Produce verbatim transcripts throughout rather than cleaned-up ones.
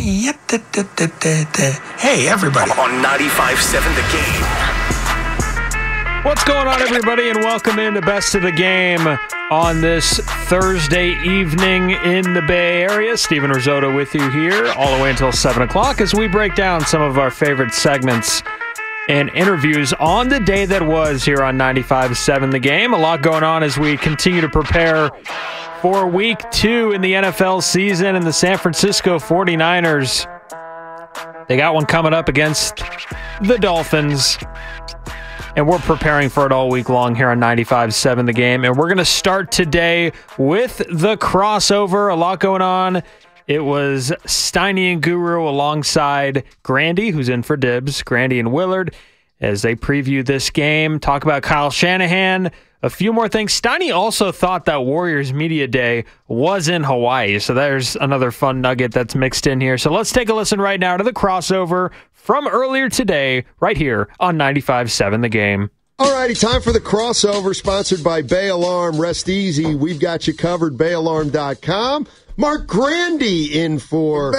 Hey, everybody. On ninety-five seven The Game. What's going on, everybody, and welcome into Best of the Game on this Thursday evening in the Bay Area. Steven Risotto with you here all the way until seven o'clock as we break down some of our favorite segments and interviews on the day that was here on ninety-five seven The Game. A lot going on as we continue to prepare for week two in the N F L season, and the San Francisco forty-niners, they got one coming up against the Dolphins. And we're preparing for it all week long here on ninety-five seven The Game. And we're going to start today with the crossover. A lot going on. It was Steiny and Guru alongside Grandy, who's in for Dibs, Grandy and Willard, as they preview this game, talk about Kyle Shanahan, a few more things. Steiny also thought that Warriors Media Day was in Hawaii, so there's another fun nugget that's mixed in here. So let's take a listen right now to the crossover from earlier today, right here on ninety-five seven The Game. All righty, time for the crossover, sponsored by Bay Alarm. Rest easy. We've got you covered, bay alarm dot com. Mark Grandy in for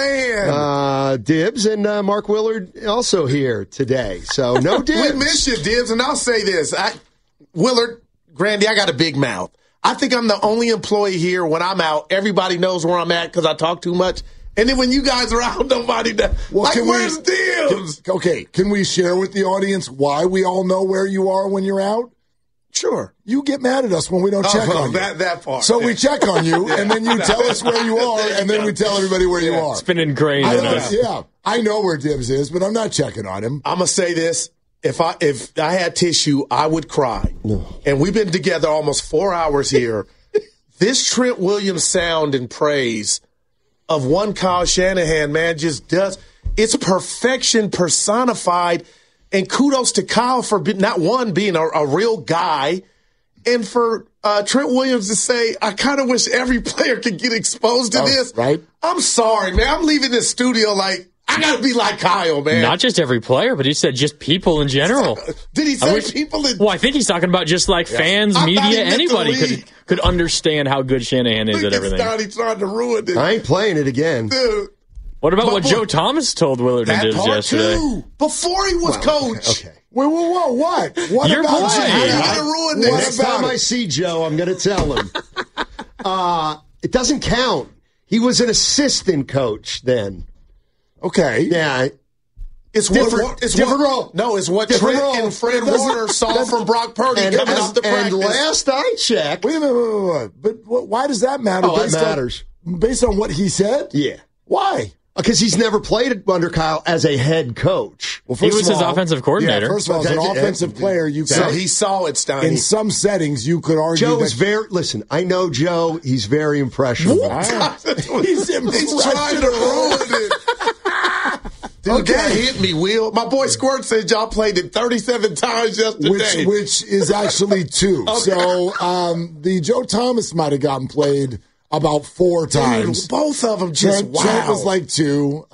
uh, Dibs, and uh, Mark Willard also here today. So no Dibs. We miss you, Dibs, and I'll say this. I, Willard, Grandy, I got a big mouth. I think I'm the only employee here. When I'm out, everybody knows where I'm at because I talk too much. And then when you guys are out, nobody does. Well, like, where's we, Dibs? Can, okay, can we share with the audience why we all know where you are when you're out? Sure. You get mad at us when we don't check oh, on you. That, that part. So yeah. we check on you, and then you tell us where you are, and then we tell everybody where you are. It's been ingrained in us. Yeah, I know where Dibs is, but I'm not checking on him. I'm going to say this. If I if I had tissue, I would cry. No. And we've been together almost four hours here. This Trent Williams sound and praise of one Kyle Shanahan, man, just does. It's perfection personified. And kudos to Kyle for be, not one, being a, a real guy, and for uh, Trent Williams to say, I kind of wish every player could get exposed to oh, this. Right? I'm sorry, man. I'm leaving this studio like, I got to be like Kyle, man. Not just every player, but he said just people in general. Did he say wish, people in... Well, I think he's talking about just like yeah. fans, I media, anybody could could understand how good Shanahan is Look at everything. He tried to ruin it. I ain't playing it again. Dude. What about but, what boy, Joe Thomas told Willard and Dibs yesterday? Too. Before he was well, coach. Okay. okay. Wait, whoa, whoa, what? What Your about boy. Joe? How to ruin this? Next time I see Joe, I'm going to tell him. uh, it doesn't count. He was an assistant coach then. Okay. Yeah. It's different, what, it's different what, role. No, it's what different Trent role. and Fred Warner saw from Brock Purdy and, coming and, off the practice. And last I checked. Wait a minute, wait, wait, wait. But what, why does that matter? Oh, it matters. On, based on what he said? Yeah. Why? Because he's never played under Kyle as a head coach. Well, he was all, his offensive coordinator. Yeah, first of all, as an offensive player, you so could, he saw it, Steiny. In some settings, you could argue Joe that is very. Listen, I know Joe. He's very impressionable. he's, he's trying to ruin it. Dude, okay. That hit me, Will. My boy Squirt said y'all played it thirty-seven times yesterday. Which, which is actually two. Okay. So um, the Joe Thomas might have gotten played about four times. Dude, both of them just, Trent, wow. Trent was like two.